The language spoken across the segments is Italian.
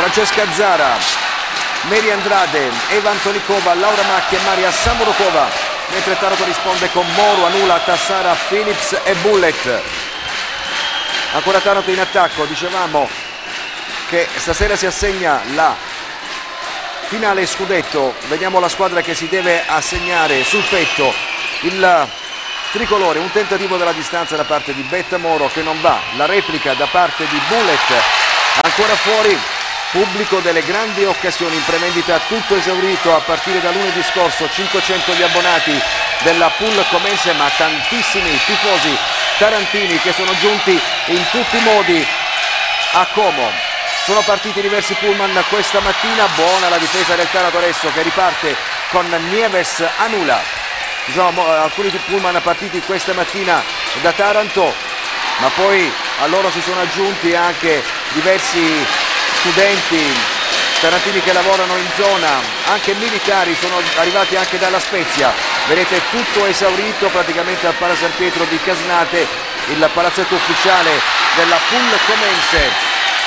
Francesca Zara, Mary Andrade, Eva Antonikova, Laura Macchi e Maria Samorukova, mentre Taranto risponde con Moro, Anula, Tassara, Phillips e Bullet. Ancora Taranto in attacco, dicevamo che stasera si assegna la finale scudetto, vediamo la squadra che si deve assegnare sul petto il tricolore, un tentativo della distanza da parte di Betta Moro che non va, la replica da parte di Bullet, ancora fuori, pubblico delle grandi occasioni, in prevendita tutto esaurito a partire da lunedì scorso, 500 gli abbonati della Pool Comense, ma tantissimi tifosi tarantini che sono giunti in tutti i modi a Como. Sono partiti diversi pullman questa mattina, buona la difesa del Taranto adesso che riparte con Nieves Anula. Diciamo, alcuni pullman partiti questa mattina da Taranto, ma poi a loro si sono aggiunti anche diversi studenti tarantini che lavorano in zona, anche militari sono arrivati anche dalla Spezia. Vedete tutto esaurito praticamente al Pala San Pietro di Casnate, il palazzetto ufficiale della Pool Comense.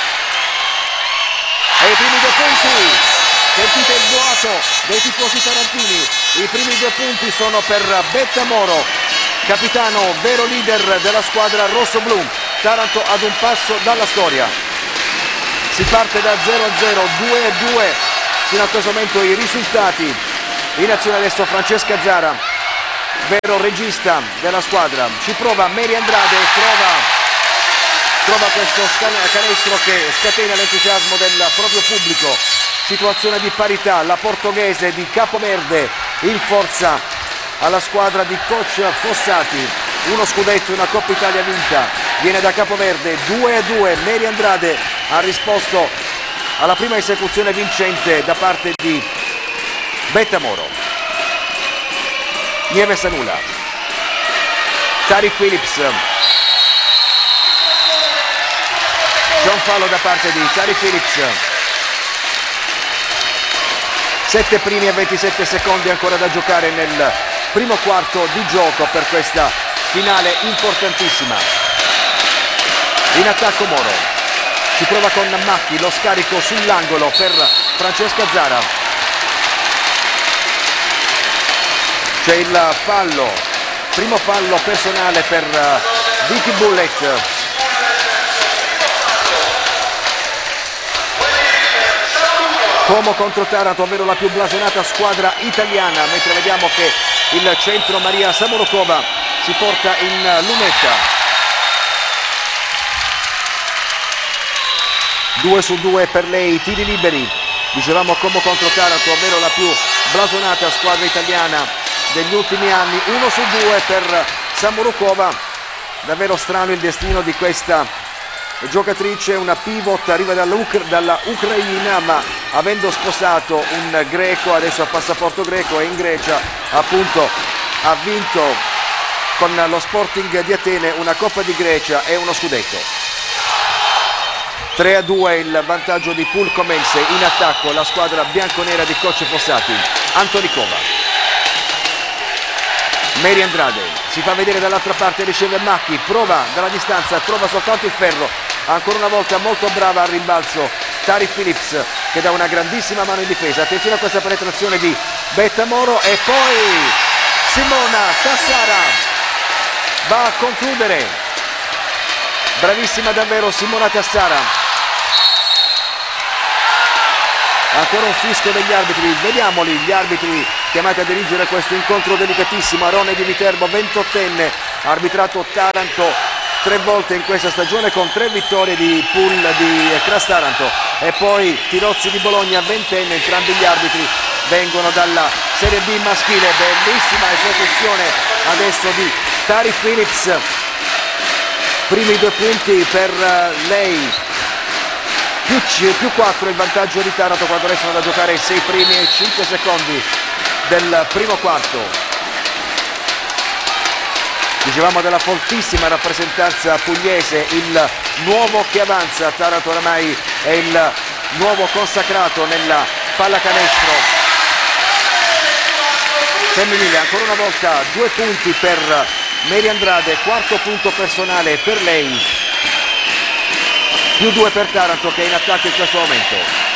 E i primi 2 punti, sentite il boato dei tifosi tarantini, i primi 2 punti sono per Betta Moro, capitano, vero leader della squadra rosso-blu. Taranto ad un passo dalla storia. Si parte da 0-0, 2-2 fino a questo momento i risultati. In azione adesso Francesca Zara, vero regista della squadra. Ci prova Mary Andrade, trova questo canestro che scatena l'entusiasmo del proprio pubblico. Situazione di parità, la portoghese di Capoverde in forza alla squadra di coach Fossati. Uno scudetto, una Coppa Italia vinta, viene da Capoverde, 2-2. Mary Andrade ha risposto alla prima esecuzione vincente da parte di Betta Moro. Nieves Anula, Tari Phillips, c'è un fallo da parte di Tari Phillips. 7 primi e 27 secondi ancora da giocare nel primo quarto di gioco per questa finale importantissima. In attacco Moro, si prova con Macchi, lo scarico sull'angolo per Francesca Zara. C'è il fallo, primo fallo personale per Vicky Bullet. Como contro Taranto, ovvero la più blasonata squadra italiana, mentre vediamo che il centro Maria Samorukova si porta in lunetta. 2 su 2 per lei, tiri liberi. Dicevamo Como contro Taranto, ovvero la più blasonata squadra italiana degli ultimi anni. 1 su 2 per Samorukova. Davvero strano il destino di questa giocatrice, una pivot, arriva dalla Ucraina, ma avendo sposato un greco, adesso ha passaporto greco e in Grecia appunto ha vinto con lo Sporting di Atene una Coppa di Grecia e uno scudetto. 3-2 il vantaggio di Pool Comense. In attacco la squadra bianconera di coach Fossati. Antonikova, Mary Andrade si fa vedere dall'altra parte, riceve Macchi, prova dalla distanza, trova soltanto il ferro. Ancora una volta molto brava al rimbalzo Tari Phillips che dà una grandissima mano in difesa. Attenzione a questa penetrazione di Betta Moro e poi Simona Tassara va a concludere. Bravissima davvero Simona Tassara. Ancora un fischio degli arbitri, vediamoli gli arbitri chiamati a dirigere questo incontro delicatissimo. Arone di Viterbo, 28enne, ha arbitrato Taranto 3 volte in questa stagione con 3 vittorie di Pool di Cras Taranto, e poi Tirozzi di Bologna, 20enne, entrambi gli arbitri vengono dalla Serie B maschile. Bellissima esecuzione adesso di Tari Phillips, primi 2 punti per lei, più 4 il vantaggio di Taranto quando restano da giocare 6 primi e 5 secondi del primo quarto. Dicevamo della fortissima rappresentanza pugliese, il nuovo che avanza. Taranto oramai è il nuovo consacrato nella pallacanestro femminile. Ancora una volta 2 punti per Mary Andrade, 4º punto personale per lei, più 2 per Taranto che è in attacco in questo momento.